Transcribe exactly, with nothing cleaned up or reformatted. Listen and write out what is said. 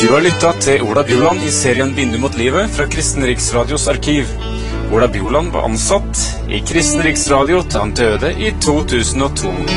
Du har lyttet til Ola Bjoland i serien Vindu mot livet fra Kristen Riksradios arkiv. Ola Bjoland var ansatt i Kristen Riksradio til han døde i to tusen og to.